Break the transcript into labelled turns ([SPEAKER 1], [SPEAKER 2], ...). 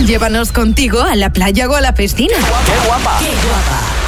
[SPEAKER 1] Llévanos contigo a la playa o a la piscina.
[SPEAKER 2] ¡Qué guapa!
[SPEAKER 3] ¡Qué guapa!